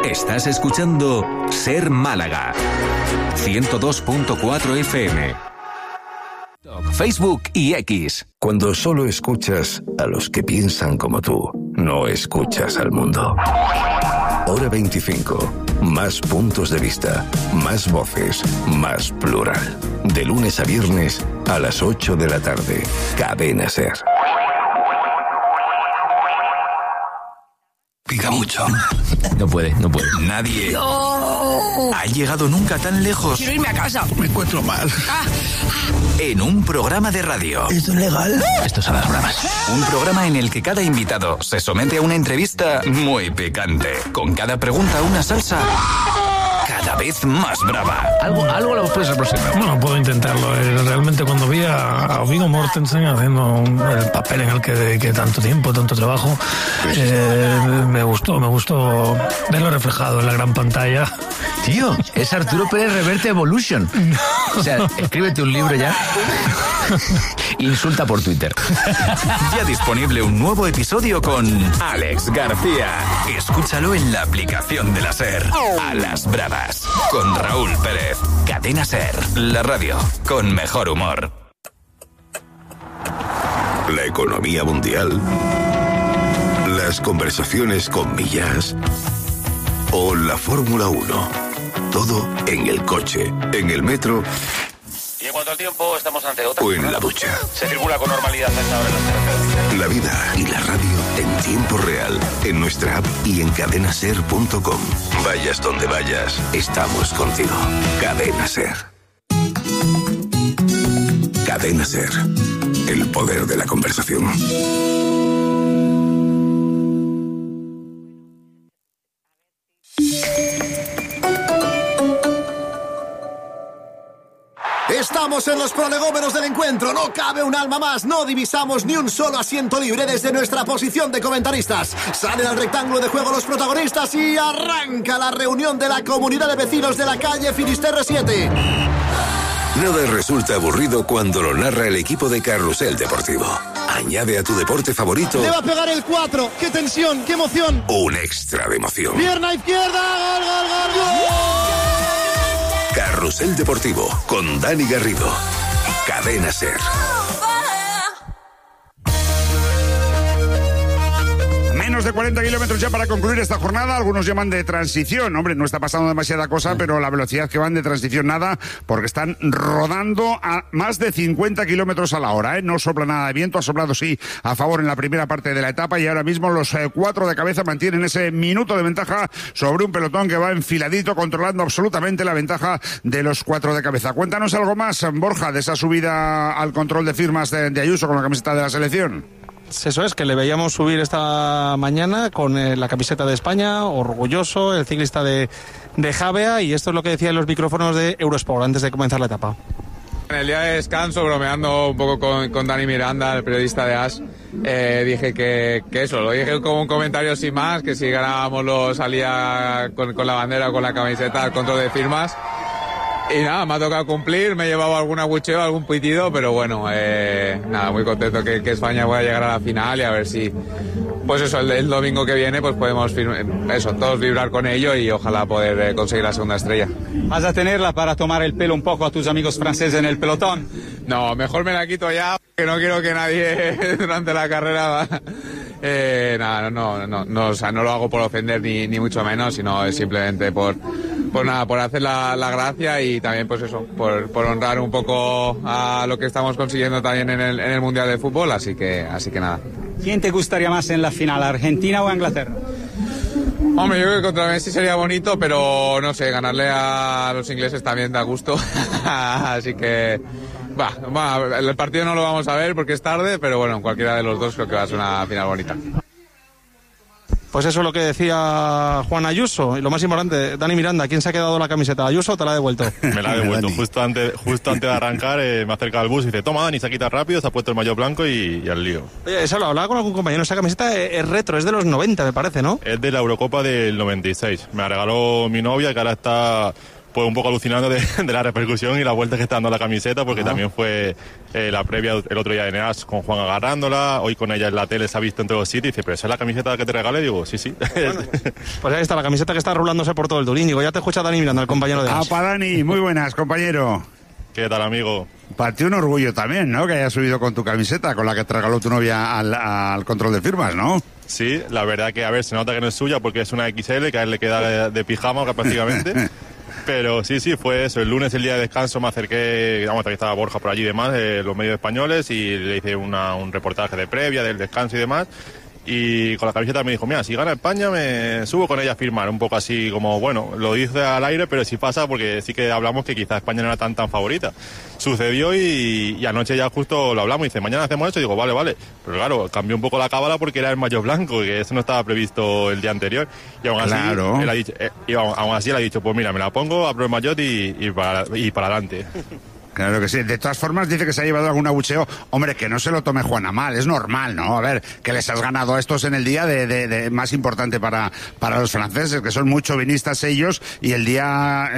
Estás escuchando Ser Málaga 102.4 FM, Facebook y X. Cuando solo escuchas a los que piensan como tú, no escuchas al mundo. Hora 25. Más puntos de vista, más voces, más plural. De lunes a viernes a las 8 de la tarde. Cadena Ser. Pica mucho. No puede. Nadie ha llegado nunca tan lejos. Quiero irme a casa. Me encuentro mal. En un programa de radio. ¿Esto es legal? Estos son las bravas. Un programa en el que cada invitado se somete a una entrevista muy picante. Con cada pregunta una salsa cada vez más brava. Algo lo puedes aproximar. Bueno, puedo intentarlo. Realmente cuando vi a Viggo Mortensen haciendo el papel en el que dediqué tanto tiempo, tanto trabajo, me gustó verlo reflejado en la gran pantalla. Tío, es Arturo Pérez Reverte Evolution. O sea, escríbete un libro ya. Insulta por Twitter. Ya disponible un nuevo episodio con Alex García. Escúchalo en la aplicación de la Ser. A las bravas. Con Raúl Pérez. Cadena Ser. La radio con mejor humor. La economía mundial. Las conversaciones con Millás. O la Fórmula 1. Todo en el coche, en el metro. Y en cuanto al tiempo, estamos ante otra. O en la ducha. Se circula con normalidad a esta hora en las carreteras. La vida y la radio en tiempo real, en nuestra app y en cadenaser.com. Vayas donde vayas, estamos contigo. Cadena Ser. Cadena Ser. El poder de la conversación. Estamos en los prolegómenos del encuentro, no cabe un alma más, no divisamos ni un solo asiento libre desde nuestra posición de comentaristas. Salen al rectángulo de juego los protagonistas y arranca la reunión de la comunidad de vecinos de la calle Finisterre 7. Nada resulta aburrido cuando lo narra el equipo de Carrusel Deportivo. Añade a tu deporte favorito... Le va a pegar el 4, qué tensión, qué emoción. Un extra de emoción. Pierna izquierda, gol, gol, gol. Carrusel Deportivo, con Dani Garrido. Cadena Ser. Menos de 40 kilómetros ya para concluir esta jornada. Algunos llaman de transición. Hombre, no está pasando demasiada cosa, pero la velocidad que van de transición nada, porque están rodando a más de 50 kilómetros a la hora, ¿eh? No sopla nada de viento, ha soplado sí a favor en la primera parte de la etapa y ahora mismo los 4 de cabeza mantienen ese minuto de ventaja sobre un pelotón que va enfiladito, controlando absolutamente la ventaja de los 4 de cabeza. Cuéntanos algo más, Borja, de esa subida al control de firmas de Ayuso con la camiseta de la selección. Eso es, que le veíamos subir esta mañana con la camiseta de España, orgulloso, el ciclista de Javea, y esto es lo que decía en los micrófonos de Eurosport antes de comenzar la etapa. En el día de descanso, bromeando un poco con Dani Miranda, el periodista de AS, dije que eso, lo dije como un comentario sin más, que si ganábamos salía con la bandera o con la camiseta al control de firmas. Y nada, me ha tocado cumplir, me he llevado algún abucheo, algún pitido, pero bueno, nada, muy contento que España pueda llegar a la final y a ver si, pues eso, el domingo que viene, pues podemos todos vibrar con ello y ojalá poder conseguir la segunda estrella. ¿Vas a tenerla para tomar el pelo un poco a tus amigos franceses en el pelotón? No, mejor me la quito ya, que no quiero que nadie durante la carrera o sea, no lo hago por ofender ni mucho menos, sino es simplemente por hacer la gracia y también pues eso, por honrar un poco a lo que estamos consiguiendo también en el Mundial de Fútbol, así que nada. ¿Quién te gustaría más en la final, Argentina o Inglaterra? Hombre, yo creo que contra Messi sería bonito, pero no sé, ganarle a los ingleses también da gusto, así que... el partido no lo vamos a ver porque es tarde, pero bueno, cualquiera de los dos creo que va a ser una final bonita. Pues eso es lo que decía Juan Ayuso. Y lo más importante, Dani Miranda, ¿quién se ha quedado la camiseta? ¿Ayuso o te la ha devuelto? Me la ha devuelto. Justo antes de arrancar, me acerca al bus y dice, toma Dani, se quita rápido, se ha puesto el maillot blanco y al lío. Oye, eso lo hablaba con algún compañero. Esa camiseta es retro, es de los 90, me parece, ¿no? Es de la Eurocopa del 96. Me la regaló mi novia, que ahora está pues un poco alucinando de la repercusión y la vuelta que está dando la camiseta, porque también fue la previa el otro día de Neas con Juan agarrándola, hoy con ella en la tele se ha visto en todos los sitios, y dice, pero esa es la camiseta que te regalé, digo, sí. Bueno, pues ahí está la camiseta que está rulándose por todo el Turín. Digo, ya te escucha Dani Miranda, el compañero de As. Para Dani, muy buenas, compañero. ¿Qué tal, amigo? Para ti un orgullo también, ¿no? Que hayas subido con tu camiseta, con la que te regaló tu novia al control de firmas, ¿no? Sí, la verdad que, a ver, se nota que no es suya porque es una XL, que a él le queda de pijama prácticamente. Pero sí, fue eso. El lunes, el día de descanso, me acerqué, también estaba Borja por allí y demás, de los medios españoles, y le hice un reportaje de previa del descanso y demás. Y con la camiseta me dijo, mira, si gana España me subo con ella a firmar, un poco así como, bueno, lo dice al aire, pero sí pasa porque sí que hablamos que quizás España no era tan favorita. Sucedió y anoche ya justo lo hablamos y dice, mañana hacemos esto, y digo, vale. Pero claro, cambió un poco la cábala porque era el maillot blanco, que eso no estaba previsto el día anterior. Y aún así, él ha dicho, aún así él ha dicho, pues mira, me la pongo, abro el maillot y para adelante. Claro que sí. De todas formas, dice que se ha llevado algún abucheo. Hombre, que no se lo tome Juan a mal, es normal, ¿no? A ver, que les has ganado a estos en el día de más importante para los franceses, que son muy chauvinistas ellos, y el día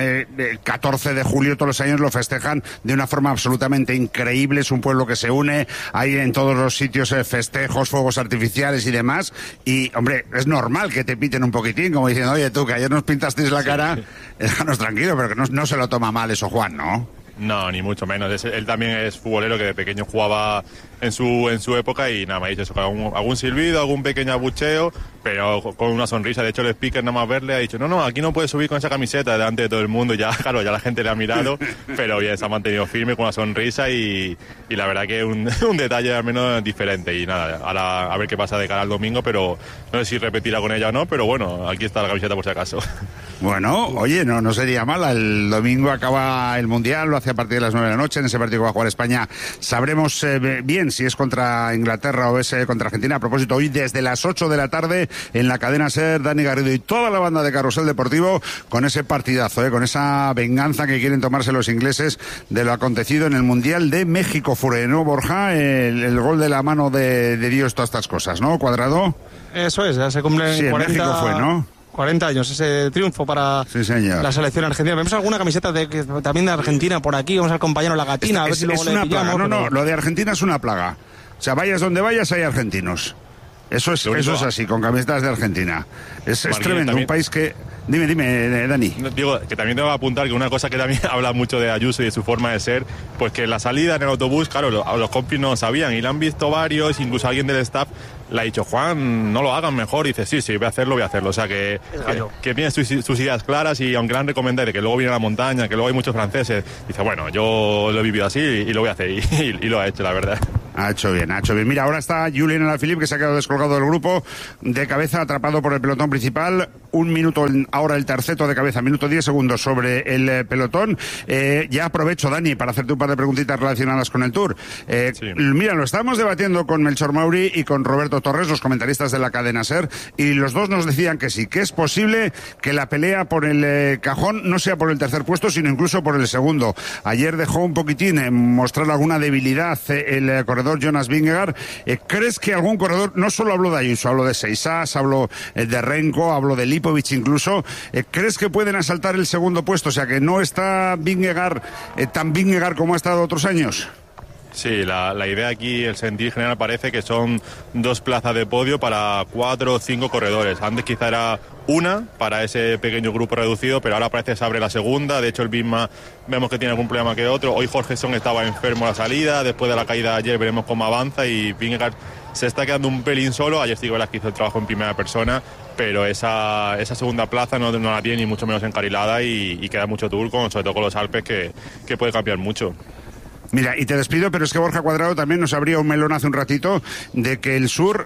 14 de julio todos los años lo festejan de una forma absolutamente increíble. Es un pueblo que se une, hay en todos los sitios festejos, fuegos artificiales y demás, y, hombre, es normal que te piten un poquitín, como diciendo, oye, tú, que ayer nos pintasteis la cara, déjanos tranquilo, pero que no se lo toma mal eso Juan, ¿no? No, ni mucho menos. Él también es futbolero que de pequeño jugaba en su época y nada, me ha dicho eso, algún silbido, algún pequeño abucheo, pero con una sonrisa. De hecho, el speaker nada más verle ha dicho, no, aquí no puedes subir con esa camiseta delante de todo el mundo. Ya, claro, ya la gente le ha mirado, pero bien, se ha mantenido firme con una sonrisa y la verdad que un detalle al menos diferente. Y nada, ahora a ver qué pasa de cara al domingo, pero no sé si repetirá con ella o no, pero bueno, aquí está la camiseta por si acaso. Bueno, oye, no sería mala. El domingo acaba el Mundial, lo hace a partir de las 9 de la noche. En ese partido que va a jugar España sabremos bien si es contra Inglaterra o es contra Argentina. A propósito, hoy desde las 8 de la tarde en la cadena SER, Dani Garrido y toda la banda de Carrusel Deportivo con ese partidazo, con esa venganza que quieren tomarse los ingleses de lo acontecido en el Mundial de México. Fure, ¿no, Borja? El gol de la mano de Dios, todas estas cosas, ¿no, Cuadrado? Eso es, ya se cumplen 40... en México fue, ¿no? 40 años, ese triunfo para la selección argentina. Vemos alguna camiseta también de Argentina por aquí, vamos al compañero La Gatina, a ver si luego le pillamos. No, lo de Argentina es una plaga. O sea, vayas donde vayas hay argentinos. Eso es así, con camisetas de Argentina. Es tremendo, también, un país que... Dime, Dani. Digo, que también tengo que apuntar que una cosa que también habla mucho de Ayuso y de su forma de ser, pues que la salida en el autobús, claro, los compis no sabían y la han visto varios, incluso alguien del staff le ha dicho, Juan, no lo hagan mejor, y dice, sí, voy a hacerlo. O sea, que tiene sus ideas claras, y aunque le han recomendado de que luego viene a la montaña, que luego hay muchos franceses, dice, bueno, yo lo he vivido así y lo voy a hacer, y lo ha hecho, la verdad. Ha hecho bien. Mira, ahora está Julián Alaphilippe, que se ha quedado descolgado del grupo, de cabeza, atrapado por el pelotón principal. 1 minuto, ahora el terceto de cabeza, minuto 10 segundos sobre el pelotón. Ya aprovecho, Dani, para hacerte un par de preguntitas relacionadas con el Tour. Sí. Mira, lo estamos debatiendo con Melchor Mauri y con Roberto Torres, los comentaristas de la cadena SER, y los dos nos decían que sí, que es posible que la pelea por el cajón no sea por el tercer puesto, sino incluso por el segundo. Ayer dejó un poquitín mostrar alguna debilidad el corredor Jonas Vingegaard. ¿Crees que algún corredor, no solo hablo de Ayuso, hablo de Seisas, hablo de Renko, hablo de Lipovic incluso, ¿crees que pueden asaltar el segundo puesto? O sea, que no está Vingegaard tan Vingegaard como ha estado otros años. Sí, la idea aquí, el sentir general parece que son 2 plazas de podio para 4 o 5 corredores. Antes quizá era una para ese pequeño grupo reducido, pero ahora parece que se abre la segunda. De hecho, el Bisma vemos que tiene algún problema que otro. Hoy Jorgenson estaba enfermo a la salida, después de la caída de ayer veremos cómo avanza, y Vingegaard se está quedando un pelín solo. Ayer sí que hizo el trabajo en primera persona, pero esa segunda plaza no la tiene ni mucho menos encarilada, y queda mucho Tour, sobre todo con los Alpes, que puede cambiar mucho. Mira, y te despido, pero es que Borja Cuadrado también nos abría un melón hace un ratito de que el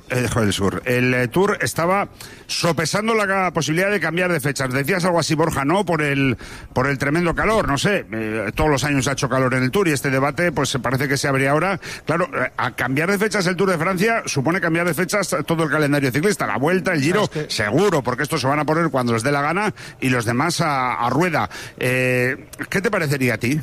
Tour estaba sopesando la posibilidad de cambiar de fechas. Decías algo así, Borja, ¿no? Por el tremendo calor, no sé, todos los años ha hecho calor en el Tour, y este debate pues parece que se abría ahora. Claro, a cambiar de fechas el Tour de Francia supone cambiar de fechas todo el calendario ciclista, la Vuelta, el Giro, seguro, porque estos se van a poner cuando les dé la gana y los demás a rueda. ¿Qué te parecería a ti?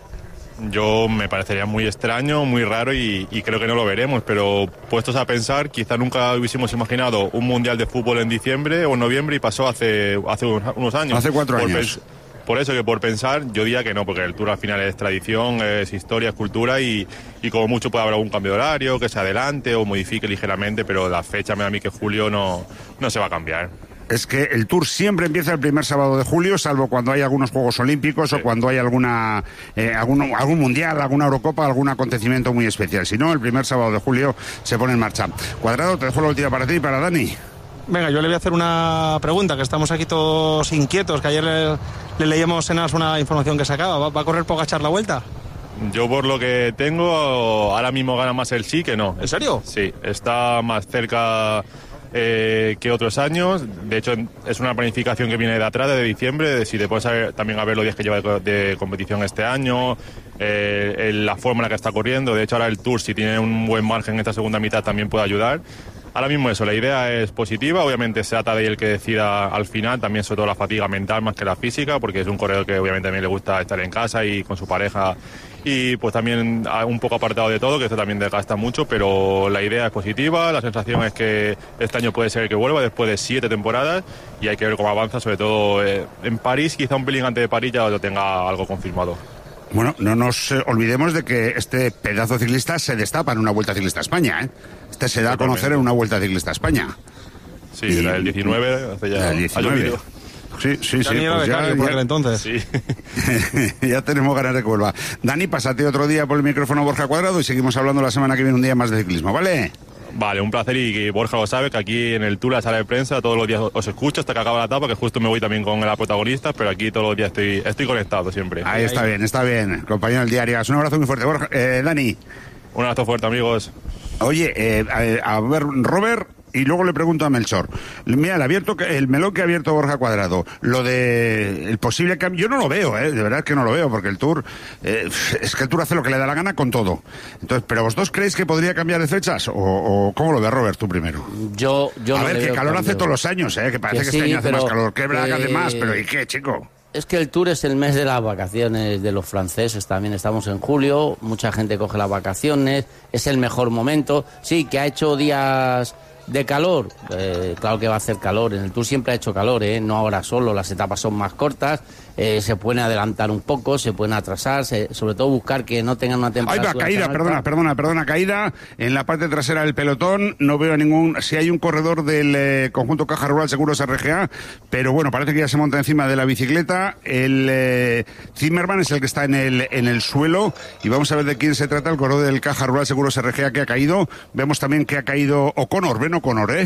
Yo me parecería muy extraño, muy raro, y creo que no lo veremos, pero puestos a pensar, quizá nunca hubiésemos imaginado un Mundial de Fútbol en diciembre o noviembre, y pasó hace unos años. Hace 4 años. por eso que por pensar, yo diría que no, porque el Tour al final es tradición, es historia, es cultura y como mucho puede haber algún cambio de horario, que se adelante o modifique ligeramente, pero la fecha me da a mí que julio no se va a cambiar. Es que el Tour siempre empieza el primer sábado de julio, salvo cuando hay algunos Juegos Olímpicos o cuando hay algún Mundial, alguna Eurocopa, algún acontecimiento muy especial. Si no, el primer sábado de julio se pone en marcha. Cuadrado, te dejo la última para ti y para Dani. Venga, yo le voy a hacer una pregunta, que estamos aquí todos inquietos, que ayer le leíamos en AS una información que sacaba. ¿Va a correr Pogačar la Vuelta? Yo por lo que tengo, ahora mismo gana más el sí que no. ¿En serio? Sí, está más cerca que otros años. De hecho, es una planificación que viene de atrás, de diciembre, si te puedes también a ver los días que lleva de competición este año, la forma en la que está corriendo. De hecho, ahora el Tour, si tiene un buen margen en esta segunda mitad, también puede ayudar. Ahora mismo eso, la idea es positiva, obviamente se trata de él que decida al final, también sobre todo la fatiga mental más que la física, porque es un corredor que obviamente también le gusta estar en casa y con su pareja y pues también un poco apartado de todo, que esto también desgasta mucho, pero la idea es positiva, la sensación es que este año puede ser el que vuelva después de 7 temporadas y hay que ver cómo avanza, sobre todo en París, quizá un pelín antes de París ya lo tenga algo confirmado. Bueno, no nos olvidemos de que este pedazo ciclista se destapa en una Vuelta Ciclista a España, ¿eh? Este se da a conocer en una Vuelta Ciclista a España. Sí, era el 19, hace ya... El 19. Sí. Pues ya, por entonces. Sí. Ya tenemos ganas de que vuelva. Dani, pásate otro día por el micrófono Borja Cuadrado y seguimos hablando la semana que viene un día más de ciclismo, ¿vale? Vale, un placer y que Borja lo sabe, que aquí en el Tour, la sala de prensa, todos los días os escucho hasta que acaba la etapa, que justo me voy también con la protagonista, pero aquí todos los días estoy conectado siempre. Ahí está bien, compañero del diario. Un abrazo muy fuerte, Borja. Dani. Un abrazo fuerte, amigos. Oye, a ver, Robert, y luego le pregunto a Melchor. Mira, el melón que ha abierto Borja Cuadrado, lo de el posible cambio, yo no lo veo, de verdad que no lo veo, porque el Tour, es que el Tour hace lo que le da la gana con todo. Entonces, ¿pero vosotros creéis que podría cambiar de fechas? ¿O cómo lo ve Robert, tú primero? Yo a ver, que calor hace todos los años, que parece que este año hace más calor. Que braga de más, pero ¿y qué, chico? Es que el Tour es el mes de las vacaciones de los franceses, también estamos en julio, mucha gente coge las vacaciones, es el mejor momento. Sí, que ha hecho días de calor, claro que va a hacer calor, en el Tour siempre ha hecho calor, no ahora solo, las etapas son más cortas, se pueden adelantar un poco, se pueden atrasar, sobre todo buscar que no tengan una temperatura. Ahí va, caída, perdona, caída en la parte trasera del pelotón, no veo si hay un corredor del conjunto Caja Rural Seguros RGA, pero bueno, parece que ya se monta encima de la bicicleta, el Zimmerman es el que está en el suelo, y vamos a ver de quién se trata, el corredor del Caja Rural Seguros RGA que ha caído. Vemos también que ha caído O'Connor,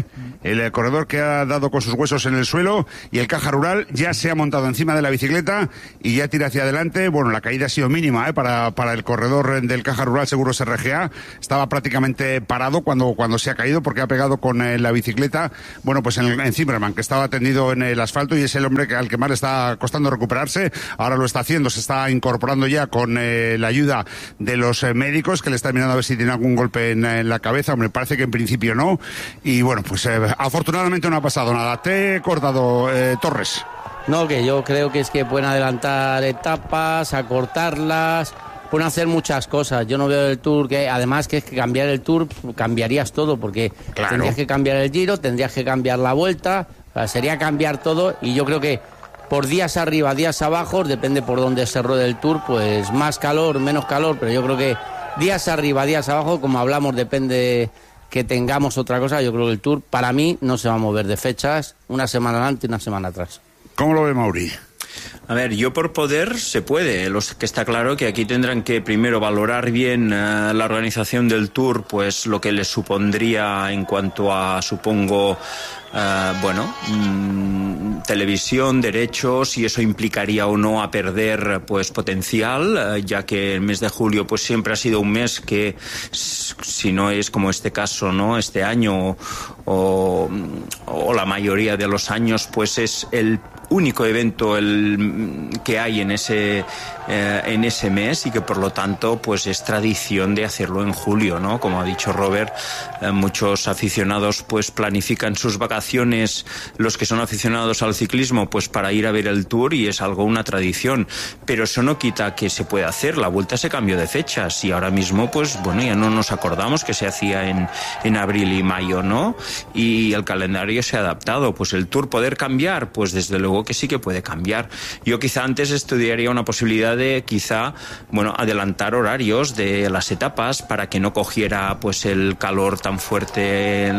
el corredor que ha dado con sus huesos en el suelo, y el Caja Rural ya se ha montado encima de la bicicleta y ya tira hacia adelante. Bueno, la caída ha sido mínima para el corredor del Caja Rural Seguros RGA, estaba prácticamente parado cuando se ha caído porque ha pegado con la bicicleta, bueno, pues en Zimmerman, que estaba tendido en el asfalto, y es el hombre al que más le está costando recuperarse. Ahora lo está haciendo, se está incorporando ya con la ayuda de los médicos, que le están mirando a ver si tiene algún golpe en la cabeza. Me parece que en principio no. Y bueno, pues afortunadamente no ha pasado nada. Te he cortado, Torres. No, que yo creo que es que pueden adelantar etapas, acortarlas, pueden hacer muchas cosas. Yo no veo el Tour, que además que es que cambiar el Tour, cambiarías todo, porque claro, tendrías que cambiar el Giro, tendrías que cambiar la Vuelta, o sea, sería cambiar todo, y yo creo que por días arriba, días abajo, depende por dónde se ruede el Tour, pues más calor, menos calor, pero yo creo que días arriba, días abajo, como hablamos, depende que tengamos otra cosa. Yo creo que el Tour, para mí, no se va a mover de fechas, una semana adelante y una semana atrás. ¿Cómo lo ve Mauri? A ver, yo por poder se puede. Que está claro que aquí tendrán que primero valorar bien la organización del Tour, pues lo que les supondría en cuanto a, supongo, televisión, derechos, y eso implicaría o no a perder pues potencial, ya que el mes de julio pues siempre ha sido un mes que, si no es como este caso, ¿no?, este año o la mayoría de los años, pues es el único evento que hay en ese mes, y que por lo tanto pues es tradición de hacerlo en julio, ¿no? Como ha dicho Robert, muchos aficionados pues planifican sus vacaciones, los que son aficionados al ciclismo, pues para ir a ver el Tour, y es una tradición, pero eso no quita que se pueda hacer. La Vuelta se cambió de fechas y ahora mismo pues bueno, ya no nos acordamos que se hacía en abril y mayo, ¿no? Y el calendario se ha adaptado. Pues el Tour poder cambiar, pues desde luego algo que sí que puede cambiar. Yo quizá antes estudiaría una posibilidad de adelantar horarios de las etapas para que no cogiera pues el calor tan fuerte a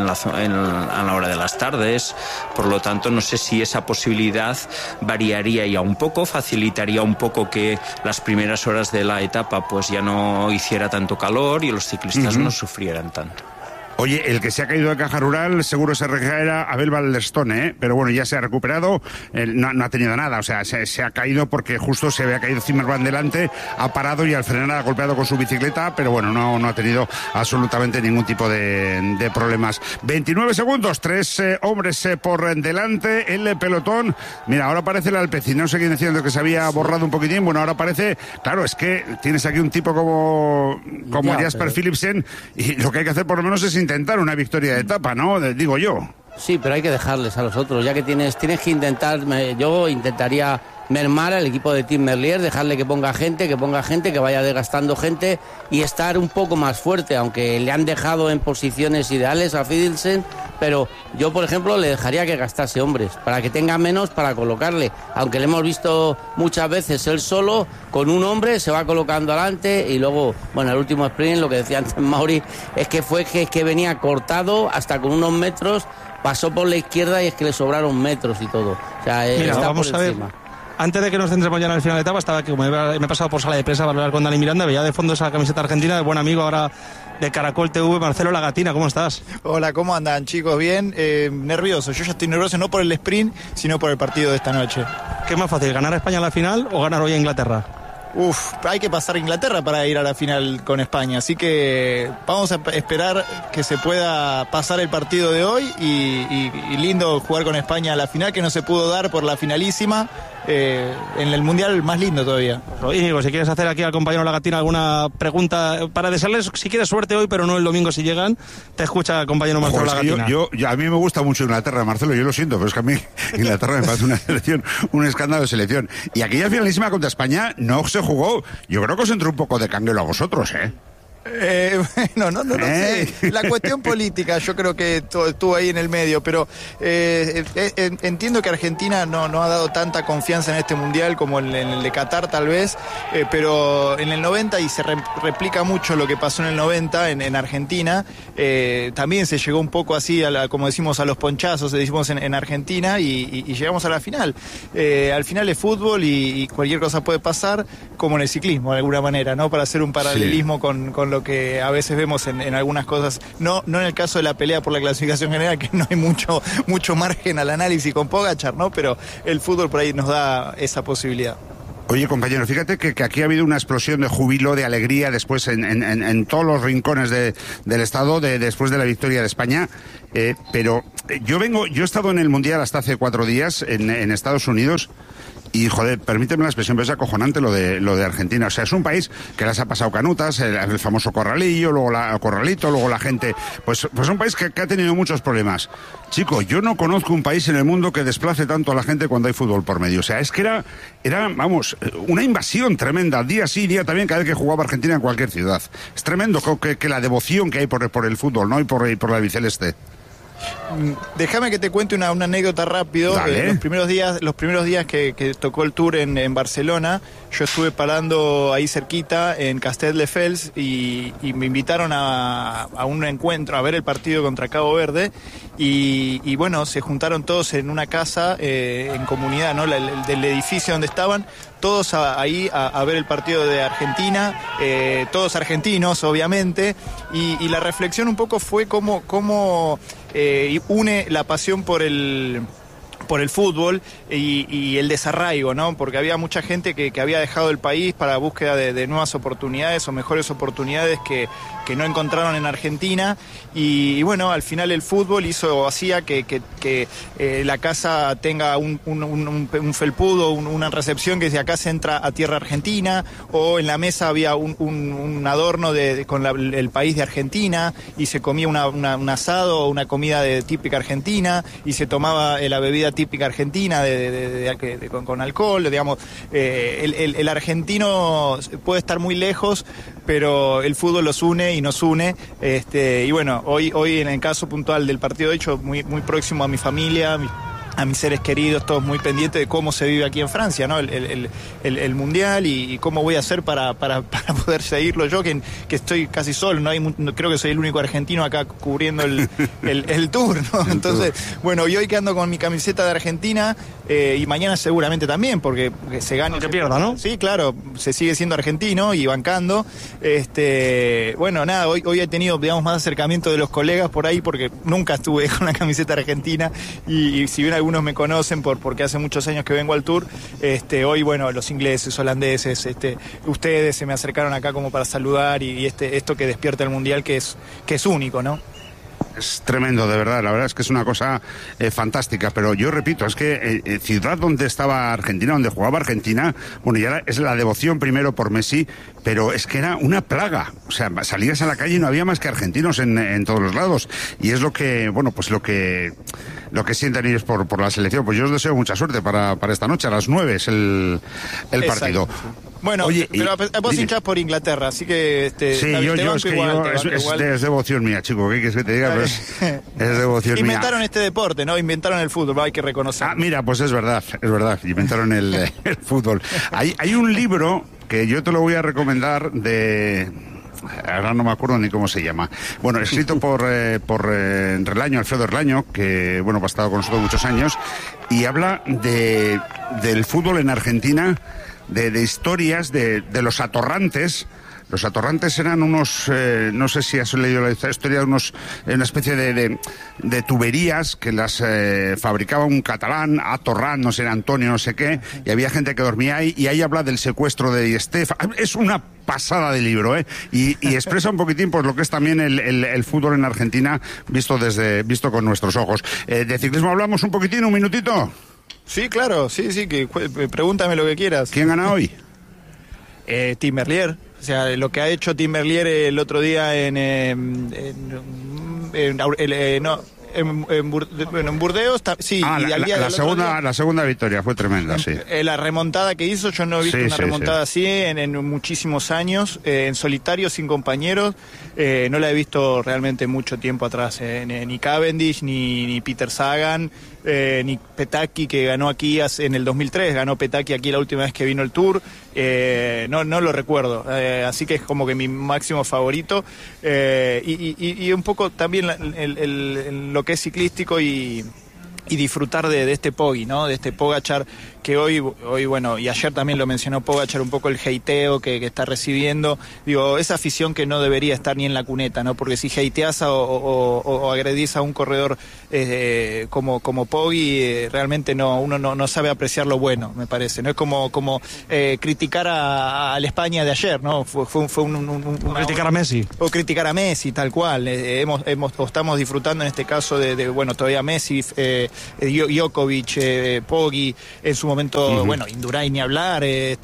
la hora de las tardes. Por lo tanto, no sé si esa posibilidad variaría ya un poco, facilitaría un poco que las primeras horas de la etapa pues ya no hiciera tanto calor y los ciclistas no sufrieran tanto. Oye, el que se ha caído de Caja Rural seguro se era Abel Balderstone, pero bueno, ya se ha recuperado, no ha tenido nada, o sea, se ha caído porque justo se había caído Zimmerman delante, ha parado y al frenar ha golpeado con su bicicleta, pero bueno, no ha tenido absolutamente ningún tipo de problemas. 29 segundos, 3 hombres por delante, el pelotón. Mira, ahora aparece el Alpecin, no sé quién diciendo que se había borrado un poquitín, bueno, ahora aparece, claro, es que tienes aquí un tipo como Jasper Philipsen, y lo que hay que hacer por lo menos es intentar una victoria de etapa, ¿no? Digo yo. Sí, pero hay que dejarles a los otros, ya que tienes que intentar, yo intentaría mermar al equipo de Tim Merlier, dejarle que ponga gente, que vaya desgastando gente y estar un poco más fuerte, aunque le han dejado en posiciones ideales a Philipsen, pero yo, por ejemplo, le dejaría que gastase hombres, para que tenga menos para colocarle, aunque le hemos visto muchas veces él solo, con un hombre se va colocando adelante y luego, bueno, el último sprint, lo que decía antes Mauri, es que venía cortado hasta con unos metros, pasó por la izquierda y es que le sobraron metros y todo. O sea, mira, está vamos por encima. A ver. Antes de que nos centremos ya en el final de etapa, estaba que como me he pasado por sala de prensa para hablar con Dani Miranda, veía de fondo esa camiseta argentina de buen amigo ahora de Caracol TV, Marcelo Lagatina. ¿Cómo estás? Hola, ¿cómo andan, chicos? Bien, nervioso. Yo ya estoy nervioso no por el sprint, sino por el partido de esta noche. ¿Qué es más fácil, ganar a España a la final o ganar hoy a Inglaterra? Hay que pasar a Inglaterra para ir a la final con España, así que vamos a esperar que se pueda pasar el partido de hoy y lindo jugar con España a la final, que no se pudo dar por la finalísima, en el Mundial más lindo todavía. Íñigo, si quieres hacer aquí al compañero Lagatina alguna pregunta para desearles, si quieres, suerte hoy, pero no el domingo si llegan, te escucha el compañero Marcelo Lagatina. A mí me gusta mucho Inglaterra, Marcelo, yo lo siento, pero es que a mí Inglaterra me parece una selección, un escándalo de selección. Y aquella finalísima contra España no se jugó. Yo creo que os entró un poco de canguelo a vosotros, Bueno, no sé. La cuestión política yo creo que estuvo ahí en el medio, pero entiendo que Argentina no ha dado tanta confianza en este mundial como en el de Qatar tal vez, pero en el 90, y se replica mucho lo que pasó en el 90 en Argentina, también se llegó un poco así, como decimos, a los ponchazos, decimos en Argentina, y llegamos a la final. Al final es fútbol y cualquier cosa puede pasar, como en el ciclismo de alguna manera, ¿no? Para hacer un paralelismo sí. con lo que a veces vemos en algunas cosas, no en el caso de la pelea por la clasificación general, que no hay mucho margen al análisis con Pogačar, ¿no? Pero el fútbol por ahí nos da esa posibilidad. Oye, compañero, fíjate que aquí ha habido una explosión de júbilo, de alegría después en todos los rincones del estado después de la victoria de España, pero yo he estado en el Mundial hasta hace 4 días en Estados Unidos. Y, joder, permíteme la expresión, pero es acojonante lo de Argentina. O sea, es un país que las ha pasado canutas, el famoso corralillo, luego corralito, luego la gente... Pues un país que ha tenido muchos problemas. Chico, yo no conozco un país en el mundo que desplace tanto a la gente cuando hay fútbol por medio. O sea, es que era vamos, una invasión tremenda, día sí, día también, cada vez que jugaba Argentina en cualquier ciudad. Es tremendo que la devoción que hay por el fútbol, ¿no? Y por la albiceleste. Déjame que te cuente una anécdota rápido. Los primeros días que tocó el Tour en Barcelona, yo estuve parando ahí cerquita en Castelldefels y me invitaron a un encuentro, a ver el partido contra Cabo Verde y bueno, se juntaron todos en una casa en comunidad, ¿no? Del edificio donde estaban, todos ahí a ver el partido de Argentina, todos argentinos obviamente, y la reflexión un poco fue cómo une la pasión por el fútbol y el desarraigo, ¿no? Porque había mucha gente que había dejado el país para búsqueda de nuevas oportunidades o mejores oportunidades que no encontraron en Argentina y bueno, al final el fútbol hacía que la casa tenga un felpudo, una recepción que desde acá se entra a tierra argentina, o en la mesa había un adorno con el país de Argentina y se comía un asado o una comida típica argentina y se tomaba la bebida típica argentina con alcohol, digamos. El argentino puede estar muy lejos, pero el fútbol los une y nos une, y bueno, hoy en el caso puntual del partido, de hecho, muy próximo a mi familia, a mis seres queridos, todos muy pendientes de cómo se vive aquí en Francia, ¿no? El Mundial y cómo voy a hacer para poder seguirlo yo, que estoy casi solo, ¿no? Creo que soy el único argentino acá cubriendo el tour, ¿no? Entonces, bueno, y hoy que ando con mi camiseta de Argentina, y mañana seguramente también, porque se gana... No que pierda, ¿no? Sí, claro, se sigue siendo argentino y bancando. Bueno, nada, hoy he tenido, digamos, más acercamiento de los colegas por ahí, porque nunca estuve con la camiseta argentina, y si bien algunos me conocen porque hace muchos años que vengo al tour, hoy, bueno, los ingleses, holandeses, ustedes se me acercaron acá como para saludar, y esto que despierta el Mundial, que es único, ¿no? Es tremendo, de verdad, la verdad es que es una cosa fantástica, pero yo repito, es que ciudad donde estaba Argentina, donde jugaba Argentina, bueno, ya es la devoción primero por Messi, pero es que era una plaga, o sea, salías a la calle y no había más que argentinos en todos los lados, y es lo que, bueno, pues lo que sienten ellos por la selección. Pues yo os deseo mucha suerte para esta noche, a las 9 es el partido. Exacto. Bueno, oye, pero vos hinchás por Inglaterra, así que... sí, es devoción mía, chico, ¿qué quieres que te diga? Pero es devoción inventaron mía. este deporte, ¿no? Inventaron el fútbol, hay que reconocer. Mira, pues es verdad, inventaron el fútbol. Hay un libro que yo te lo voy a recomendar ahora no me acuerdo ni cómo se llama. Bueno, escrito por Relaño, Alfredo Relaño, que, bueno, ha estado con nosotros muchos años, y habla del fútbol en Argentina, de historias de los atorrantes. Los atorrantes eran unos, no sé si has leído la historia de una especie de tuberías que las fabricaba un catalán, Atorrant, no sé, Antonio, no sé qué, y había gente que dormía ahí, y ahí habla del secuestro de Di Stéfano. Es una pasada de libro, y expresa un poquitín pues lo que es también el fútbol en Argentina visto con nuestros ojos. De ciclismo hablamos un poquitín, un minutito. Sí, claro, sí, que pregúntame lo que quieras. ¿Quién gana hoy? Tim Merlier. O sea, lo que ha hecho Tim Merlier el otro día en Burdeos, sí. La segunda victoria fue tremenda, sí. La remontada que hizo, yo no he visto una remontada así en muchísimos años, en solitario, sin compañeros. No la he visto realmente mucho tiempo atrás, ni Cavendish, ni Peter Sagan, ni Petacchi, que ganó aquí en el 2003, ganó Petacchi aquí la última vez que vino el Tour. No lo recuerdo, así que es como que mi máximo favorito, y un poco también lo que es ciclístico y disfrutar de este Poggi, ¿no? De este Pogačar, que hoy, bueno, y ayer también lo mencionó Pogačar, un poco el hateo que está recibiendo. Digo, esa afición que no debería estar ni en la cuneta, ¿no? Porque si hateás o agredís a un corredor como Poggi, realmente uno no sabe apreciar lo bueno, me parece. No es como criticar a la España de ayer, ¿no? Fue criticar a Messi. O criticar a Messi, tal cual. Estamos disfrutando en este caso bueno, todavía Messi, Djokovic, Poggi, en su momento, bueno, Indurain ni hablar,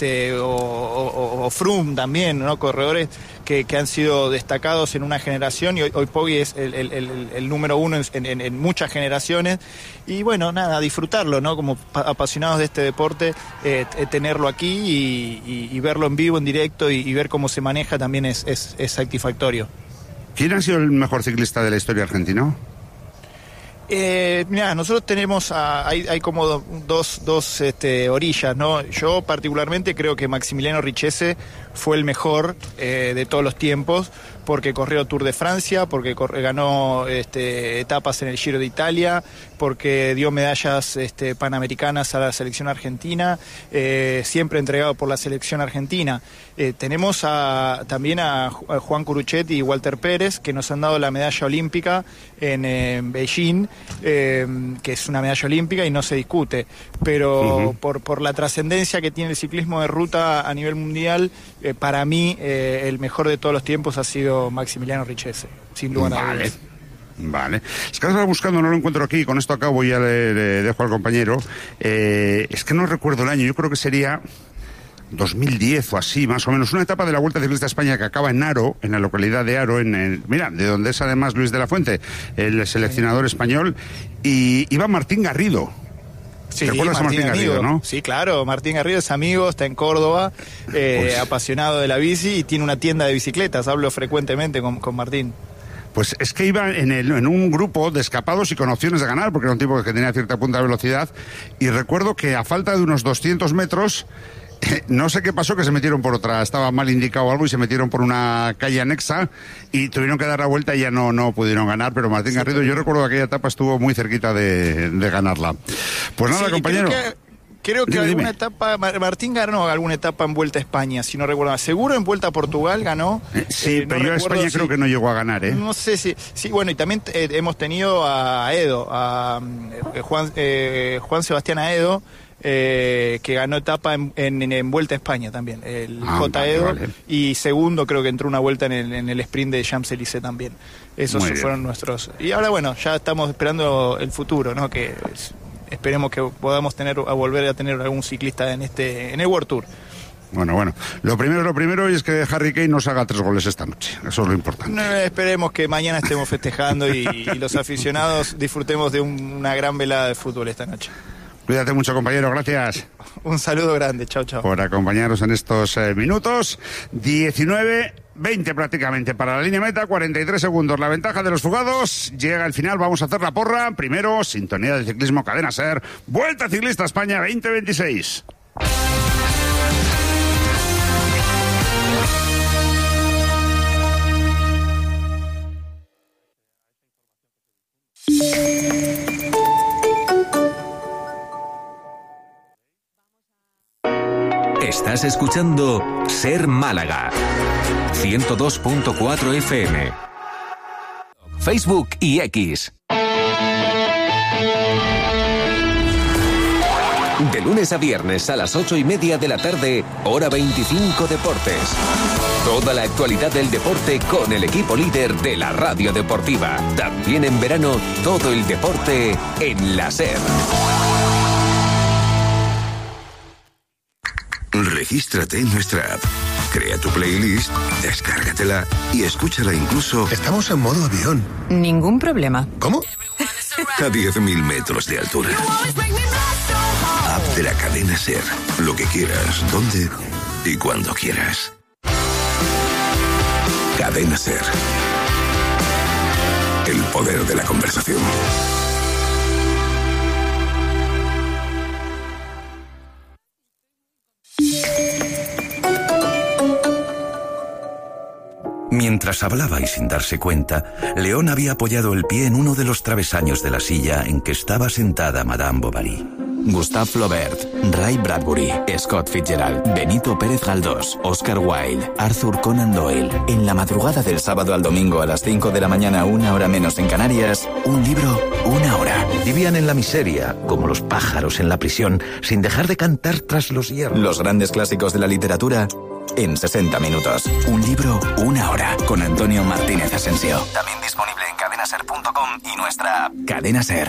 o Froome también, ¿no? Corredores que han sido destacados en una generación, y hoy Poggi es el número uno en muchas generaciones, y bueno, nada, disfrutarlo, ¿no? Como apasionados de este deporte, tenerlo aquí y verlo en vivo, en directo, y ver cómo se maneja también es satisfactorio. ¿Quién ha sido el mejor ciclista de la historia argentina? Mira, nosotros tenemos hay como dos orillas, ¿no? Yo particularmente creo que Maximiliano Richese fue el mejor de todos los tiempos, porque corrió Tour de Francia, porque ganó etapas en el Giro de Italia, porque dio medallas panamericanas a la selección argentina, siempre entregado por la selección argentina. Tenemos también a Juan Curuchetti y Walter Pérez, que nos han dado la medalla olímpica en Beijing, que es una medalla olímpica y no se discute, pero por la trascendencia que tiene el ciclismo de ruta a nivel mundial, para mí el mejor de todos los tiempos ha sido Maximiliano Richese, sin lugar a dudas. Vale. Es que estaba buscando, no lo encuentro aquí, con esto acabo y ya le dejo al compañero. Es que no recuerdo el año, yo creo que sería 2010 o así, más o menos, una etapa de la Vuelta Ciclista a España que acaba en Haro, en la localidad de Haro, mira, de donde es además Luis de la Fuente, el seleccionador español, y iba Martín Garrido. Sí, ¿Recuerdas a Martín Garrido, no? Sí, claro, Martín Garrido es amigo, está en Córdoba, apasionado de la bici y tiene una tienda de bicicletas, hablo frecuentemente con Martín. pues es que iba en un grupo de escapados y con opciones de ganar, porque era un tipo que tenía cierta punta de velocidad, y recuerdo que a falta de unos 200 metros, no sé qué pasó, que se metieron por otra, estaba mal indicado algo y se metieron por una calle anexa y tuvieron que dar la vuelta y ya no pudieron ganar, pero Martín Garrido, yo recuerdo que aquella etapa estuvo muy cerquita de ganarla. Pues nada, compañero. Creo que Dime. alguna etapa, Martín ganó alguna etapa en Vuelta a España, si no recuerdo. Seguro en Vuelta a Portugal ganó. Sí, pero yo a España creo que no llegó a ganar, ¿eh? No sé si... Sí, bueno, y también hemos tenido a Aedo, a Juan Sebastián Aedo, que ganó etapa en Vuelta a España también, el J. Aedo, vale. Y segundo creo que entró una vuelta en el sprint de Champs-Élysées también. Esos fueron nuestros... Y ahora, bueno, ya estamos esperando el futuro, ¿no? Que esperemos que podamos volver a tener algún ciclista en el World Tour. Bueno, lo primero es que Harry Kane nos haga 3 goles esta noche, eso es lo importante. Esperemos que mañana estemos festejando y los aficionados disfrutemos de una gran velada de fútbol esta noche. Cuídate mucho, compañero, gracias. Un saludo grande, chao. Por acompañarnos en estos minutos. 19-20 prácticamente para la línea meta, 43 segundos. La ventaja de los fugados, llega el final, vamos a hacer la porra. Primero, sintonía de ciclismo, Cadena SER, Vuelta Ciclista España 2026. Estás escuchando Ser Málaga 102.4 FM, Facebook y X. De lunes a viernes a las 8:30 de la tarde, hora 25 Deportes. Toda la actualidad del deporte con el equipo líder de la radio deportiva. También en verano, todo el deporte en la SER. Regístrate en nuestra app. Crea tu playlist, descárgatela y escúchala incluso... Estamos en modo avión. Ningún problema. ¿Cómo? A 10.000 metros de altura. App de la cadena SER. Lo que quieras, donde y cuando quieras. Cadena SER. El poder de la conversación. Mientras hablaba y sin darse cuenta, León había apoyado el pie en uno de los travesaños de la silla en que estaba sentada Madame Bovary. Gustave Flaubert, Ray Bradbury, Scott Fitzgerald, Benito Pérez Galdós, Oscar Wilde, Arthur Conan Doyle. En la madrugada del sábado al domingo a las 5 de la mañana, 1 hora menos en Canarias, un libro, 1 hora. Vivían en la miseria, como los pájaros en la prisión, sin dejar de cantar tras los hierros. Los grandes clásicos de la literatura en 60 minutos. Un libro, 1 hora. Con Antonio Martínez Asensio. También disponible en cadenaser.com y nuestra app. Cadena Ser.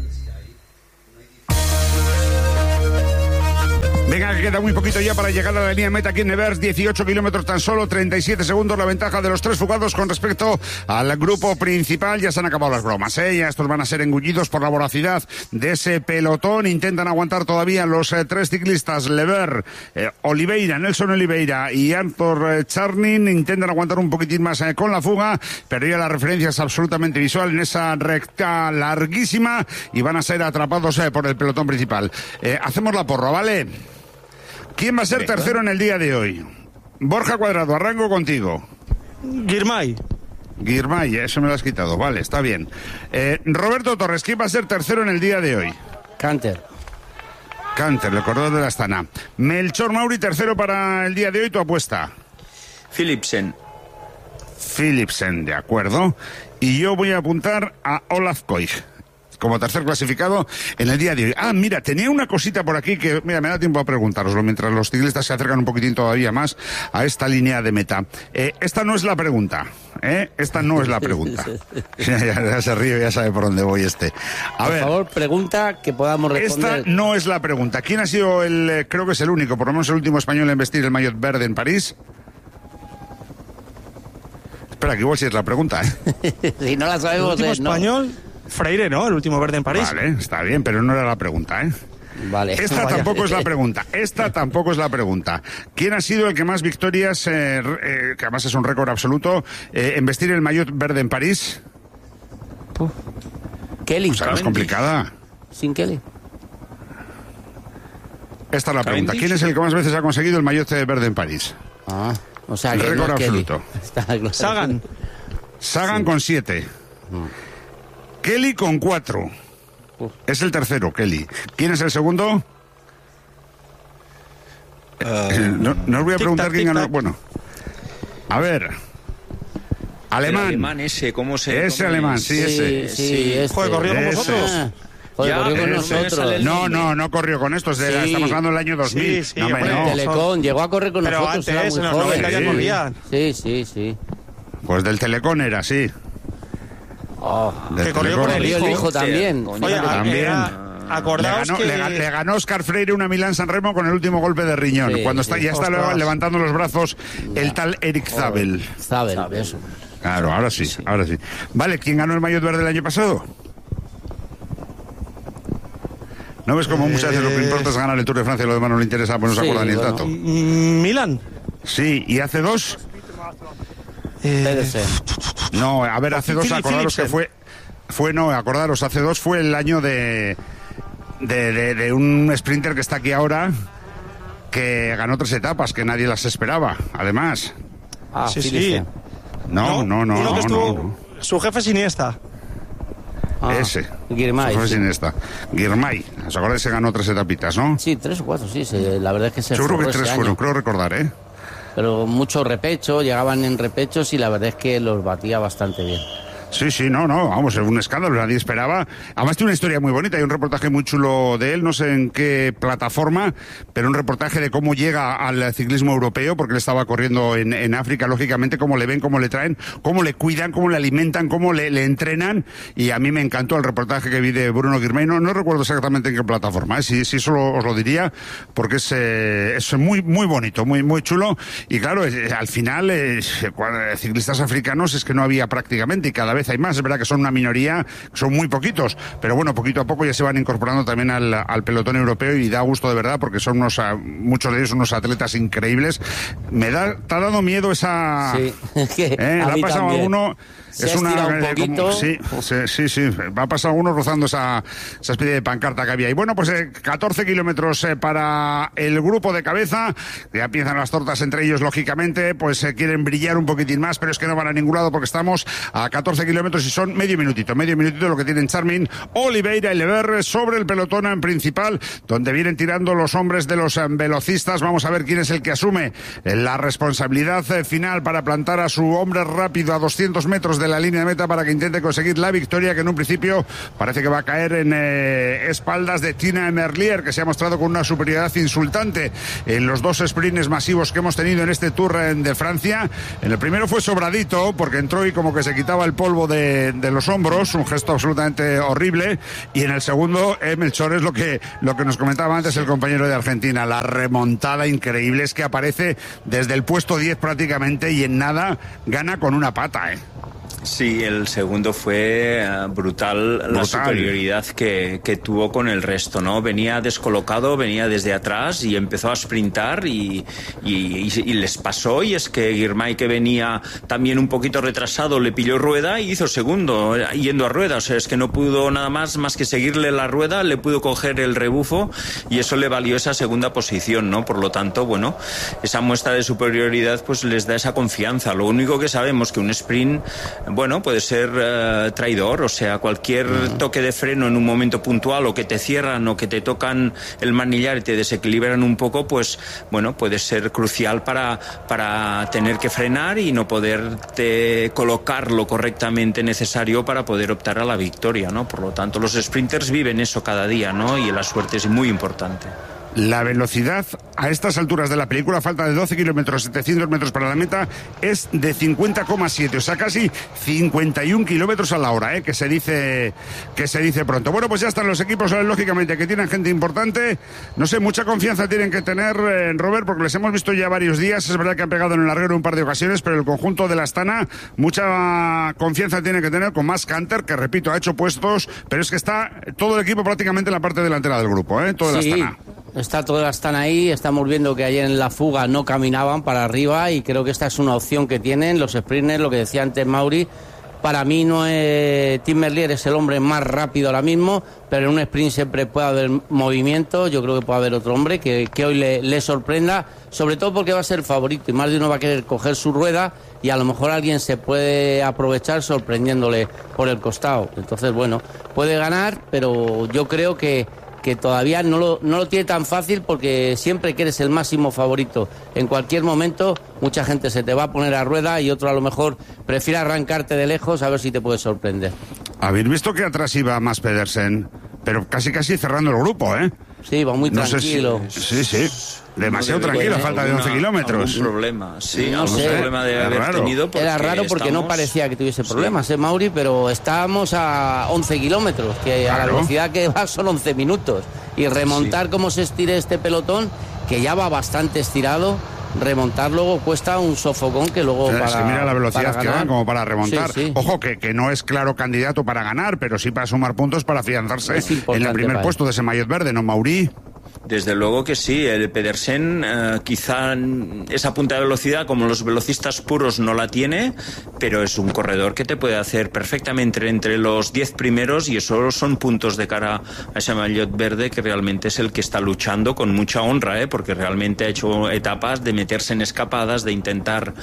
Venga, que queda muy poquito ya para llegar a la línea meta aquí en Nevers, 18 kilómetros tan solo, 37 segundos la ventaja de los 3 fugados con respecto al grupo principal. Ya se han acabado las bromas, ya estos van a ser engullidos por la voracidad de ese pelotón. Intentan aguantar todavía los 3 ciclistas, Lever, Oliveira, Nelson Oliveira y Arthur Charnin, intentan aguantar un poquitín más con la fuga, pero ya la referencia es absolutamente visual en esa recta larguísima y van a ser atrapados por el pelotón principal. Hacemos la porra, ¿vale? ¿Quién va a ser tercero en el día de hoy? Borja Cuadrado, arranco contigo. Girmay, eso me lo has quitado. Vale, está bien. Roberto Torres, ¿quién va a ser tercero en el día de hoy? Canter, el corredor de la Astana. Melchor Mauri, tercero para el día de hoy, tu apuesta. Philipsen, de acuerdo. Y yo voy a apuntar a Olaf Koig como tercer clasificado en el día de hoy. Ah, mira, tenía una cosita por aquí que, mira, me da tiempo a preguntároslo mientras los ciclistas se acercan un poquitín todavía más a esta línea de meta. Esta no es la pregunta, Esta no es la pregunta. Ya se ríe, ya sabe por dónde voy este. Por favor, pregunta que podamos responder. Esta no es la pregunta. ¿Quién ha sido creo que es el único, por lo menos el último español en vestir el maillot verde en París? Espera, que igual sí es la pregunta, Si no la sabemos, el último español... Freire, ¿no? El último verde en París. Vale, está bien, pero no era la pregunta, Vale. Esta tampoco es la pregunta. ¿Quién ha sido el que más victorias, que además es un récord absoluto, en vestir el maillot verde en París? Kelly. O sea, no es complicada. Sin Kelly. Esta es la pregunta. ¿Quién es el que más veces ha conseguido el maillot verde en París? O sea, el que récord no es absoluto. Kelly. Sagan. Sagan con 7. Kelly con 4. Es el tercero, Kelly. ¿Quién es el segundo? No os voy a preguntar quién ganó. Bueno, a ver. Alemán. El alemán ese, ¿cómo se Ese alemán, sí, ese. Sí, este. Joder, ¿corrió con vosotros? Joder, corrió con nosotros. No corrió con estos. Estamos hablando del año 2000. Sí, no, hombre, no. Telecom llegó a correr con pero nosotros. antes, era en muy los 90 joven. ya corrían. Sí. Pues del Telecom era, sí. Que corrió con el hijo también. Oye, también. Acordaos le ganó Oscar Freire una Milán-San Remo con el último golpe de riñón. Sí, cuando sí. ya está levantando los brazos el tal Eric Zabel. Zabel, eso. Claro, ahora sí. Vale, ¿quién ganó el maillot verde el año pasado? ¿No ves cómo muchas veces lo que importa es ganar el Tour de Francia y lo demás no le interesa? Pues no se acuerda ni el dato. Milan. Sí, ¿y hace 2? No, a ver, hace 2, acordaros que acordaros, hace 2 fue el año de un sprinter que está aquí ahora, que ganó 3 etapas, que nadie las esperaba, además. Sí. No. Uno que estuvo, su jefe es Iniesta. Ese. Girmay. Girmay. ¿Os acordáis que ganó 3 etapitas, no? Sí, 3 o 4, sí. La verdad es que se Seguro que forró 3 ese fueron, año. creo recordar, ¿eh? Pero mucho repecho, llegaban en repechos y la verdad es que los batía bastante bien. Sí, vamos, es un escándalo, nadie esperaba. Además tiene una historia muy bonita, hay un reportaje muy chulo de él, no sé en qué plataforma, pero un reportaje de cómo llega al ciclismo europeo, porque él estaba corriendo en África, lógicamente, cómo le ven, cómo le traen, cómo le cuidan, cómo le alimentan, cómo le entrenan, y a mí me encantó el reportaje que vi de Bruno Girmay, no recuerdo exactamente en qué plataforma, sí, eso os lo diría, porque es muy, muy bonito, muy, muy chulo, y claro, al final, ciclistas africanos es que no había prácticamente, y cada vez hay más. Es verdad que son una minoría, son muy poquitos, pero bueno, poquito a poco ya se van incorporando también al pelotón europeo y da gusto de verdad porque son muchos de ellos unos atletas increíbles. Te ha dado miedo esa... Sí, que le ha pasado a uno... Se ha estirado un poquito. Sí. Va a pasar uno rozando esa especie de pancarta que había. Y bueno, pues 14 kilómetros para el grupo de cabeza. Ya empiezan las tortas entre ellos, lógicamente. Pues quieren brillar un poquitín más, pero es que no van a ningún lado porque estamos a 14 kilómetros y son medio minutito lo que tienen Charmin, Oliveira y Lever sobre el pelotón en principal, donde vienen tirando los hombres de los velocistas. Vamos a ver quién es el que asume la responsabilidad final para plantar a su hombre rápido a 200 metros de la línea de meta para que intente conseguir la victoria, que en un principio parece que va a caer en espaldas de Tina Merlier, que se ha mostrado con una superioridad insultante en los 2 sprints masivos que hemos tenido en este Tour de Francia. En el primero fue sobradito porque entró y como que se quitaba el polvo de los hombros, un gesto absolutamente horrible, y en el segundo Melchor es lo que nos comentaba antes el compañero de Argentina, la remontada increíble, es que aparece desde el puesto 10 prácticamente y en nada gana con una pata, Sí, el segundo fue brutal la superioridad que tuvo con el resto, ¿no? Venía descolocado, venía desde atrás y empezó a sprintar y les pasó, y es que Girmay, que venía también un poquito retrasado, le pilló rueda y hizo segundo yendo a rueda, o sea, es que no pudo nada más que seguirle la rueda, le pudo coger el rebufo y eso le valió esa segunda posición, ¿no? Por lo tanto, bueno, esa muestra de superioridad pues les da esa confianza. Lo único que sabemos que un sprint, bueno, puede ser traidor, o sea, cualquier toque de freno en un momento puntual, o que te cierran o que te tocan el manillar y te desequilibran un poco, pues bueno, puede ser crucial para tener que frenar y no poderte colocar lo correctamente necesario para poder optar a la victoria, ¿no? Por lo tanto, los sprinters viven eso cada día, ¿no? Y la suerte es muy importante. La velocidad a estas alturas de la película, falta de 12 kilómetros, 700 metros para la meta, es de 50,7, o sea, casi 51 kilómetros a la hora, que se dice pronto. Bueno, pues ya están los equipos, lógicamente, que tienen gente importante. No sé, mucha confianza tienen que tener, Robert, porque les hemos visto ya varios días. Es verdad que han pegado en el larguero un par de ocasiones, pero el conjunto de la Astana, mucha confianza tiene que tener con Max Hunter, que repito, ha hecho puestos, pero es que está todo el equipo prácticamente en la parte delantera del grupo, todo el Astana. Está todas están ahí, estamos viendo que ayer en la fuga no caminaban para arriba y creo que esta es una opción que tienen los sprinters, lo que decía antes Mauri. Para mí no es Tim Merlier es el hombre más rápido ahora mismo, pero en un sprint siempre puede haber movimiento. Yo creo que puede haber otro hombre que hoy le sorprenda, sobre todo porque va a ser el favorito y más de uno va a querer coger su rueda y a lo mejor alguien se puede aprovechar sorprendiéndole por el costado. Entonces, bueno, puede ganar, pero yo creo que todavía no lo tiene tan fácil porque siempre que eres el máximo favorito en cualquier momento, mucha gente se te va a poner a rueda y otro a lo mejor prefiere arrancarte de lejos a ver si te puede sorprender. Habéis visto que atrás iba Mads Pedersen, pero casi cerrando el grupo, Sí, va muy tranquilo. Sí. Demasiado tranquilo, falta de 11 kilómetros. Algún problema, sí, no algún sé. problema de haber tenido. Era raro porque no parecía que tuviese problemas, Mauri, pero estábamos a 11 kilómetros, que a la velocidad que va son 11 minutos. Y remontar como se estire este pelotón, que ya va bastante estirado, remontar luego cuesta un sofocón que luego es que mira la velocidad que van como para remontar. Sí. Ojo, que no es claro candidato para ganar, pero sí para sumar puntos para afianzarse en el primer puesto de ese maillot verde, ¿no, Mauri? Desde luego que sí, el Pedersen quizá esa punta de velocidad como los velocistas puros no la tiene, pero es un corredor que te puede hacer perfectamente entre los 10 primeros y eso son puntos de cara a ese maillot verde que realmente es el que está luchando con mucha honra, porque realmente ha hecho etapas de meterse en escapadas, de intentar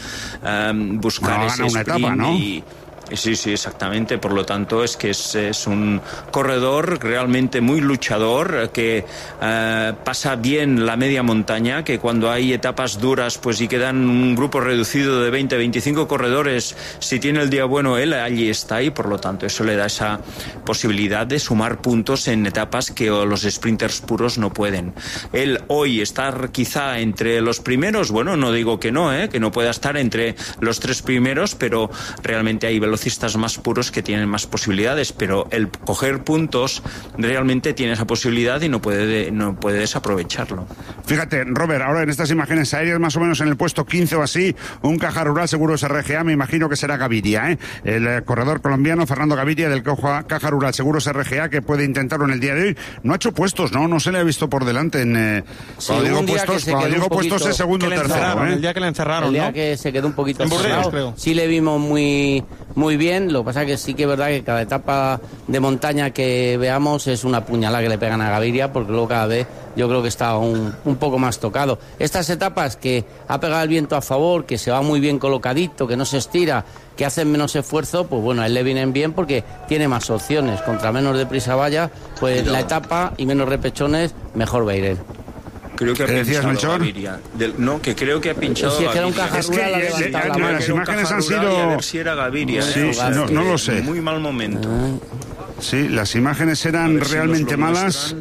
buscar ese sprint etapa, ¿no? Sí, exactamente. Por lo tanto, es que es un corredor realmente muy luchador, que pasa bien la media montaña, que cuando hay etapas duras, pues y quedan un grupo reducido de 20, 25 corredores, si tiene el día bueno, él allí está y por lo tanto eso le da esa posibilidad de sumar puntos en etapas que los sprinters puros no pueden. Él hoy estar quizá entre los primeros, bueno, no digo que no pueda estar entre los 3 primeros, pero realmente hay velocistas más puros que tienen más posibilidades, pero el coger puntos realmente tiene esa posibilidad y no puede desaprovecharlo. Fíjate, Robert, ahora en estas imágenes aéreas, más o menos en el puesto 15 o así, un Caja Rural Seguros RGA, me imagino que será Gaviria, el corredor colombiano Fernando Gaviria del Caja Rural Seguros RGA, que puede intentarlo en el día de hoy. No ha hecho puestos, no se le ha visto por delante en cuando digo puestos es segundo o tercero. El día que le encerraron, el día que se quedó un poquito encerrado, creo. Sí le vimos muy bien, lo que pasa es que sí que es verdad que cada etapa de montaña que veamos es una puñalada que le pegan a Gaviria, porque luego cada vez yo creo que está un poco más tocado. Estas etapas que ha pegado el viento a favor, que se va muy bien colocadito, que no se estira, que hacen menos esfuerzo, pues bueno, a él le vienen bien porque tiene más opciones. Contra menos deprisa vaya, pues la etapa y menos repechones, mejor va a ir él. Creo que ha pinchado Gaviria. No, que creo que ha pinchado si es que era un Gaviria. Caja Rural, las imágenes han sido... A ver si era Gaviria. Sí, no lo sé. Muy mal momento. Sí, las imágenes eran realmente malas.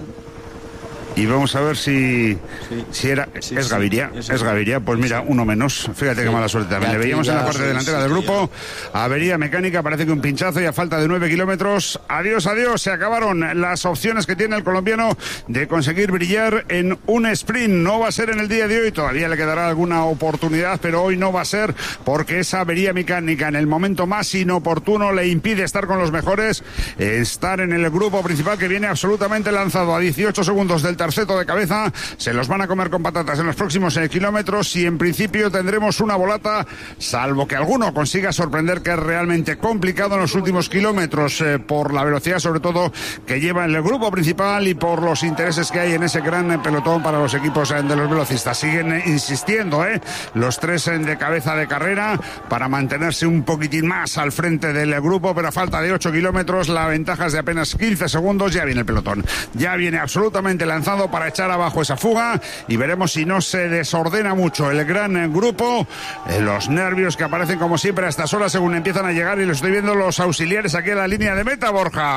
Y vamos a ver si era... Es Gaviria, es Gaviria. Pues mira, uno menos. Fíjate qué mala suerte también. Le veíamos en la parte delantera del grupo. Avería mecánica, parece que un pinchazo y a falta de 9 kilómetros. Adiós. Se acabaron las opciones que tiene el colombiano de conseguir brillar en un sprint. No va a ser en el día de hoy. Todavía le quedará alguna oportunidad, pero hoy no va a ser porque esa avería mecánica en el momento más inoportuno le impide estar con los mejores, estar en el grupo principal que viene absolutamente lanzado a 18 segundos del terceto de cabeza. Se los van a comer con patatas en los próximos kilómetros y en principio tendremos una volata, salvo que alguno consiga sorprender, que es realmente complicado en los últimos kilómetros por la velocidad sobre todo que lleva el grupo principal y por los intereses que hay en ese gran pelotón para los equipos de los velocistas. Siguen insistiendo los 3 de cabeza de carrera para mantenerse un poquitín más al frente del grupo, pero a falta de 8 kilómetros la ventaja es de apenas 15 segundos. Ya viene el pelotón, ya viene absolutamente lanzado para echar abajo esa fuga y veremos si no se desordena mucho el gran grupo. Los nervios que aparecen como siempre a estas horas según empiezan a llegar, y lo estoy viendo los auxiliares aquí en la línea de meta, Borja.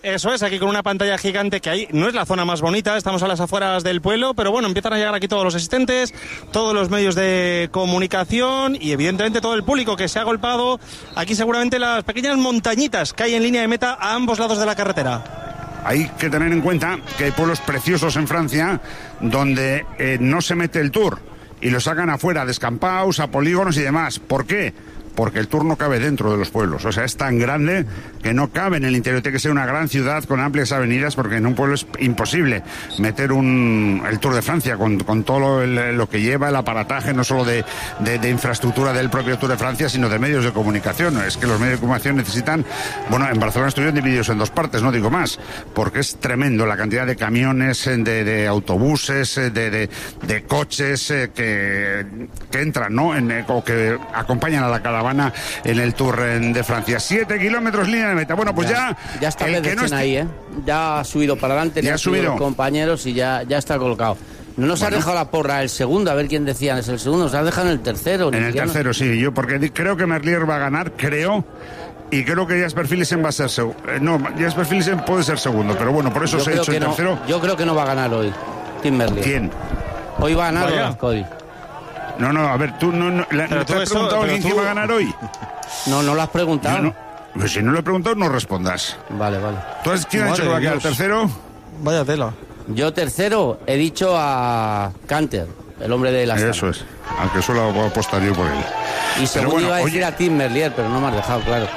Eso es, aquí con una pantalla gigante que ahí no es la zona más bonita, estamos a las afueras del pueblo, pero bueno, empiezan a llegar aquí todos los asistentes, todos los medios de comunicación y evidentemente todo el público que se ha agolpado aquí seguramente las pequeñas montañitas que hay en línea de meta a ambos lados de la carretera. Hay que tener en cuenta que hay pueblos preciosos en Francia donde no se mete el Tour y lo sacan afuera, descampados, a polígonos y demás. ¿Por qué? Porque el Tour no cabe dentro de los pueblos. O sea, es tan grande que no cabe en el interior. Tiene que ser una gran ciudad con amplias avenidas, porque en un pueblo es imposible meter el Tour de Francia con todo lo que lleva, el aparataje, no solo de infraestructura del propio Tour de Francia, sino de medios de comunicación. Es que los medios de comunicación necesitan... Bueno, en Barcelona estuvieron divididos en dos partes, no digo más, porque es tremendo la cantidad de camiones, de autobuses, de coches que entran, ¿no? O que acompañan a la caravana en el Tour de Francia. 7 kilómetros línea de meta. Bueno, pues ya está ahí, ¿eh? Ya ha subido para adelante, ya ha subido los compañeros y ya está colocado. No nos ha dejado la porra el segundo, a ver quién decían es el segundo, nos ha dejado en el tercero. En el tercero, sí, yo porque creo que Merlier va a ganar, y creo que Jasper Philipsen va a ser segundo. No, Jasper Philipsen puede ser segundo, pero bueno, por eso se ha hecho el tercero. Yo creo que no va a ganar hoy Tim Merlier. ¿Quién? Hoy va a ganar Gascoy. No, a ver, tú no ¿te has preguntado a alguien quién va a ganar hoy? No lo has preguntado. Pues si no lo he preguntado, no respondas. Vale. ¿Tú quién ha dicho que va a quedar tercero? Vaya tela. Yo tercero he dicho a Canter, el hombre de la Eso es, aunque solo apostar yo por él. Y segundo iba a decir a Tim Merlier, pero no me has dejado, claro.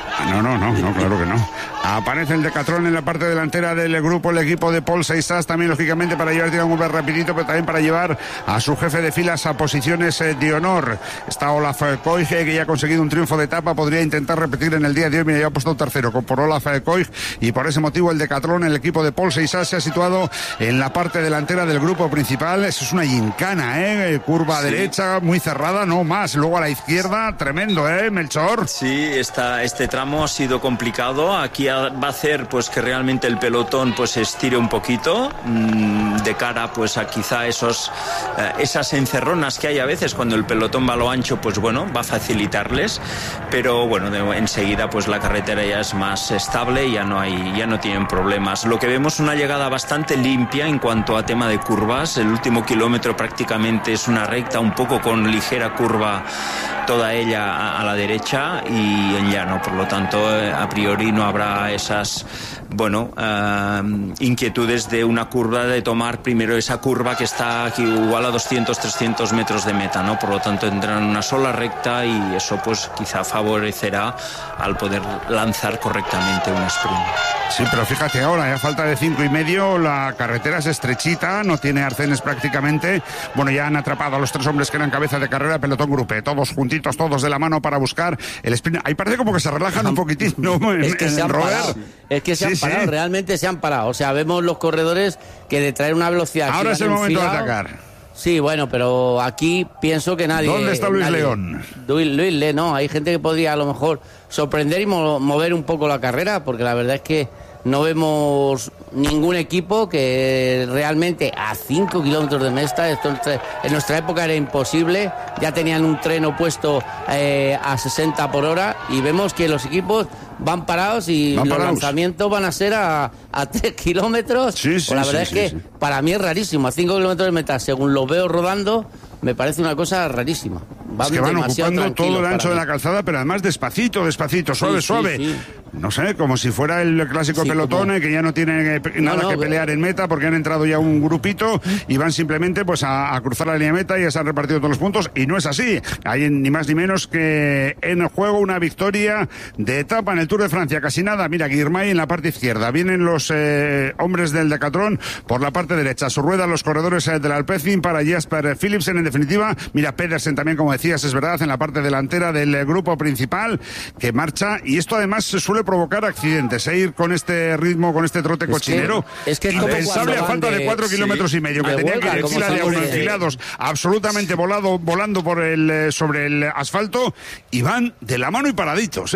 No, claro que no. Aparece el Decathlon en la parte delantera del grupo, el equipo de Paul Seissas, también lógicamente para llevar un Uber rapidito, pero también para llevar a su jefe de filas a posiciones de honor. Está Olaf Koig, que ya ha conseguido un triunfo de etapa, podría intentar repetir en el día de hoy. Mira, ya ha puesto tercero por Olaf Koig, y por ese motivo el Decathlon, el equipo de Paul Seissas, se ha situado en la parte delantera del grupo principal. Eso es una gincana, curva derecha, muy cerrada, no más. Luego a la izquierda, tremendo, Melchor. Sí, este tramo ha sido complicado. Aquí va a hacer pues que realmente el pelotón pues se estire un poquito de cara pues a quizá esas encerronas que hay a veces cuando el pelotón va a lo ancho, pues bueno, va a facilitarles, pero bueno, enseguida pues la carretera ya es más estable y ya no tienen problemas. Lo que vemos es una llegada bastante limpia en cuanto a tema de curvas. El último kilómetro prácticamente es una recta un poco con ligera curva, toda ella a la derecha y en llano, por lo tanto a priori no habrá esas inquietudes de una curva, de tomar primero esa curva que está aquí igual a 200-300 metros de meta, ¿no? Por lo tanto tendrán una sola recta y eso pues quizá favorecerá al poder lanzar correctamente un sprint. Sí, pero fíjate ahora, a falta de 5,5, la carretera es estrechita, no tiene arcenes prácticamente. Bueno, ya han atrapado a los 3 hombres que eran cabeza de carrera, pelotón grupé, todos juntitos, todos de la mano para buscar el sprint. Ahí parece como que se relajan un poquitín, ¿no? Es que se han parado. Es que se han parado, realmente se han parado. O sea, vemos los corredores que de traer una velocidad... Ahora es el momento de atacar. Sí, bueno, pero aquí pienso que nadie... ¿Dónde está Luis León? Luis León, no, hay gente que podría a lo mejor sorprender y mover un poco la carrera, porque la verdad es que no vemos ningún equipo que realmente a 5 kilómetros de meta, esto en nuestra época era imposible, ya tenían un tren opuesto a 60 por hora y vemos que los equipos van parados y los lanzamientos van a ser a 3 kilómetros. Sí, la verdad es que para mí es rarísimo, a 5 kilómetros de meta, según lo veo rodando, me parece una cosa rarísima. Es que van ocupando todo el ancho de la calzada, pero además despacito, suave. Sí. No sé, como si fuera el clásico pelotón que ya no tiene nada que pelear en meta porque han entrado ya un grupito y van simplemente pues a cruzar la línea de meta y ya se han repartido todos los puntos, y no es así. Hay ni más ni menos que en el juego una victoria de etapa en el Tour de Francia, casi nada. Mira, Guirmay en la parte izquierda, vienen los hombres del Decathlon por la parte derecha, su rueda los corredores del Alpecin para Jasper Philipsen, en definitiva. Mira, Pedersen también, como decías, es verdad, en la parte delantera del grupo principal que marcha, y esto además suele provocar accidentes, ir con este ritmo, con este trote cochinero. Es que impensable a falta de 4 kilómetros y medio, que tenían que ir en fila de a uno, enfilados, absolutamente volando por sobre el asfalto, y van de la mano y paraditos.